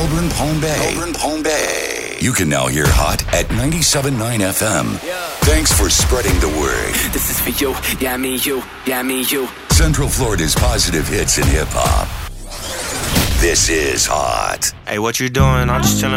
Melbourne, Palm Bay. You can now hear Hot at 97.9 FM. Yeah. Thanks for spreading the word. This is for you, yeah, me, you, yeah, me, you. Central Florida's positive hits in hip-hop. This is Hot. Hey, what you doing? I'm just chilling